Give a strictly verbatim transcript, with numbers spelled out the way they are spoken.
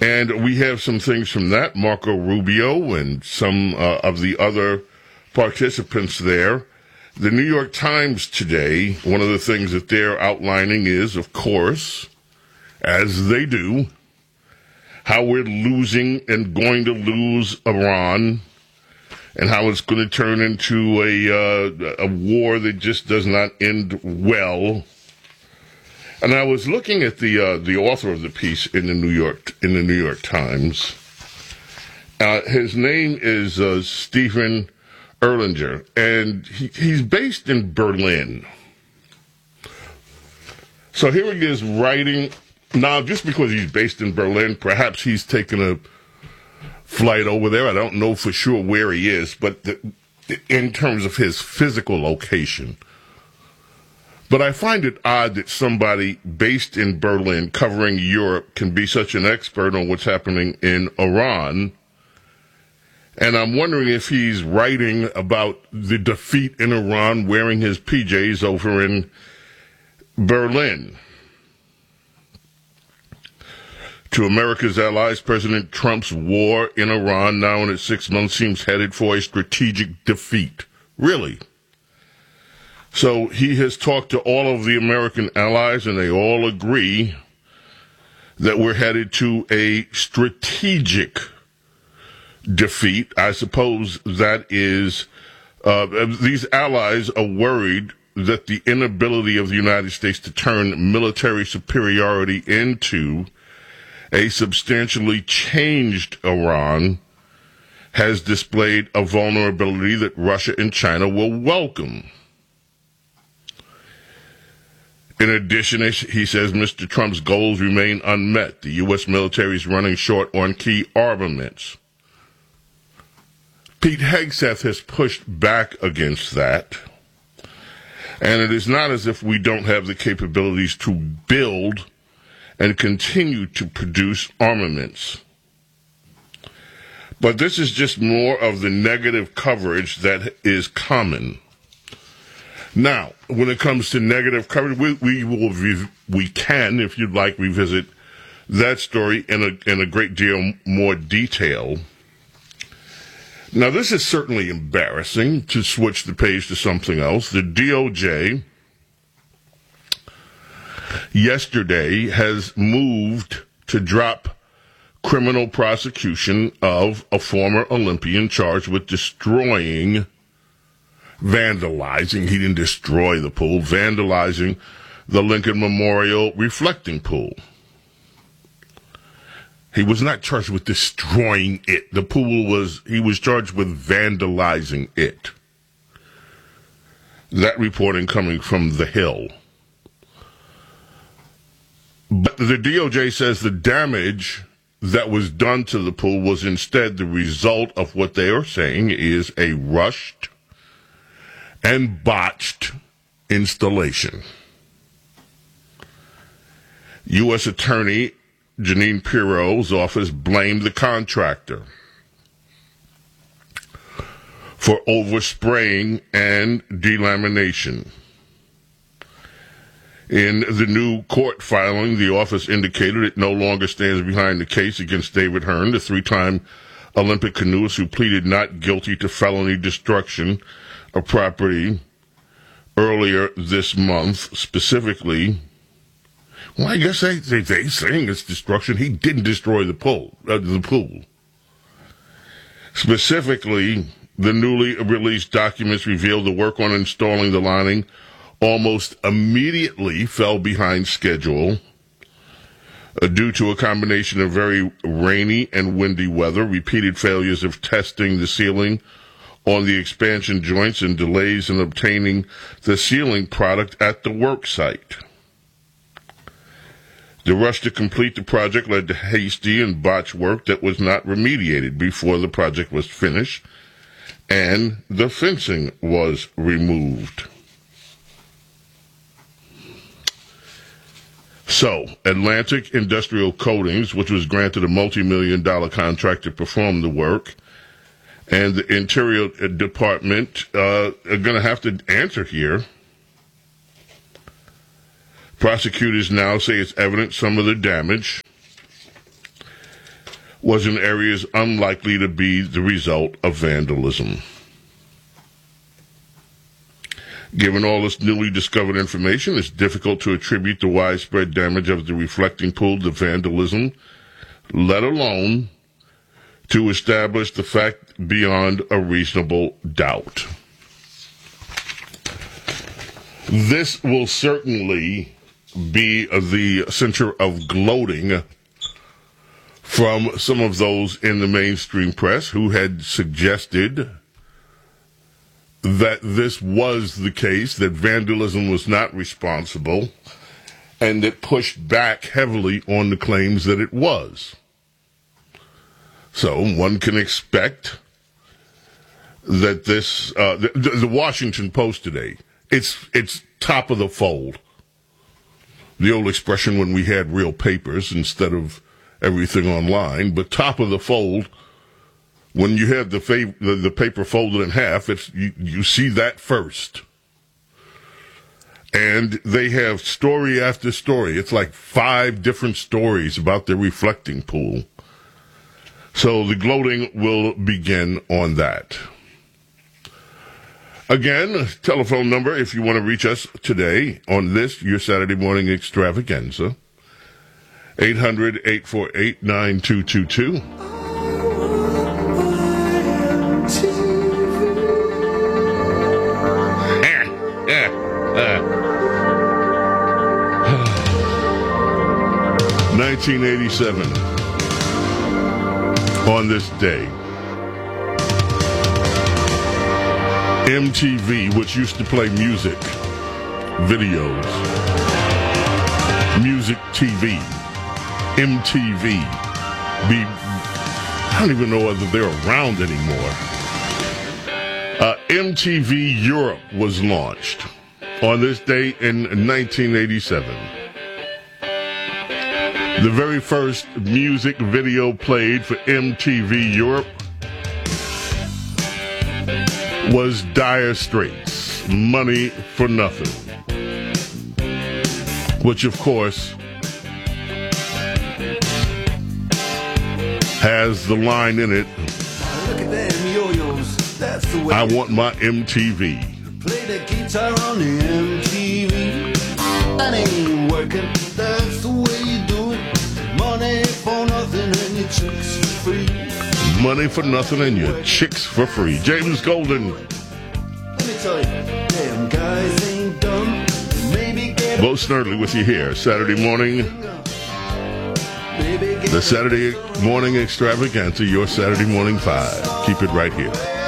And we have some things from that, Marco Rubio and some uh, of the other participants there. The New York Times today, one of the things that they're outlining is, of course, as they do, how we're losing and going to lose Iran, and how it's going to turn into a uh, a war that just does not end well. And I was looking at the uh, the author of the piece in the New York in the New York Times. Uh, his name is uh, Stephen Erlanger, and he, he's based in Berlin. So here he is writing. Now, just because he's based in Berlin, perhaps he's taken a flight over there. I don't know for sure where he is, but the, in terms of his physical location. But I find it odd that somebody based in Berlin covering Europe can be such an expert on what's happening in Iran. And I'm wondering if he's writing about the defeat in Iran wearing his P Js over in Berlin. To America's allies, President Trump's war in Iran, now in its sixth month, seems headed for a strategic defeat. Really? So he has talked to all of the American allies, and they all agree that we're headed to a strategic defeat. I suppose that is, uh, these allies are worried that the inability of the United States to turn military superiority into a substantially changed Iran has displayed a vulnerability that Russia and China will welcome. In addition, he says Mister Trump's goals remain unmet. The U S military is running short on key armaments. Pete Hegseth has pushed back against that. And it is not as if we don't have the capabilities to build and continue to produce armaments. But this is just more of the negative coverage that is common. Now, when it comes to negative coverage, we, we will re- we can, if you'd like, revisit that story in a in a great deal more detail. Now, this is certainly embarrassing, to switch the page to something else. The D O J yesterday has moved to drop criminal prosecution of a former Olympian charged with destroying, vandalizing, he didn't destroy the pool, vandalizing the Lincoln Memorial reflecting pool. He was not charged with destroying it. The pool was, he was charged with vandalizing it. That reporting coming from The Hill. But the D O J says the damage that was done to the pool was instead the result of what they are saying is a rushed and botched installation. U S Attorney Jeanine Pirro's office blamed the contractor for overspraying and delamination. In the new court filing, the office indicated it no longer stands behind the case against David Hearn, the three-time Olympic canoeist who pleaded not guilty to felony destruction of property earlier this month. Specifically, well, I guess they, they, they saying it's destruction. He didn't destroy the pool. Uh, the pool. Specifically, the newly released documents revealed the work on installing the lining almost immediately fell behind schedule uh, due to a combination of very rainy and windy weather, repeated failures of testing the ceiling on the expansion joints, and delays in obtaining the ceiling product at the work site. The rush to complete the project led to hasty and botched work that was not remediated before the project was finished, and the fencing was removed. So, Atlantic Industrial Coatings, which was granted a multi-million dollar contract to perform the work, and the Interior Department uh, are going to have to answer here. Prosecutors now say it's evident some of the damage was in areas unlikely to be the result of vandalism. Given all this newly discovered information, it's difficult to attribute the widespread damage of the reflecting pool to vandalism, let alone to establish the fact beyond a reasonable doubt. This will certainly be the center of gloating from some of those in the mainstream press who had suggested that this was the case, that vandalism was not responsible, and that pushed back heavily on the claims that it was. So one can expect that this, uh, the, the Washington Post today, it's, it's top of the fold. The old expression when we had real papers instead of everything online, but top of the fold, when you have the, fav- the, the paper folded in half, it's, you, you see that first. And they have story after story. It's like five different stories about the reflecting pool. So the gloating will begin on that. Again, telephone number if you want to reach us today on this, your Saturday morning extravaganza. eight hundred, eight four eight, nine two two two. nineteen eighty-seven, on this day, M T V, which used to play music, videos, music T V, M T V, be, I don't even know whether they're around anymore. Uh, M T V Europe was launched on this day in nineteen eighty-seven. The very first music video played for M T V Europe was Dire Straits, Money for Nothing, which of course has the line in it, Look at them yo-yos, that's the way I want my M T V. play the guitar on the M T V. That ain't working, that's the way you do it. Money for nothing and your chicks for free. Money for nothing and your chicks for free. James Golden. Let me tell you, them guys ain't dumb. Maybe get Bo Snerdley with you here, Saturday morning, Baby, get the Saturday morning extravaganza, your Saturday morning five. Keep it right here.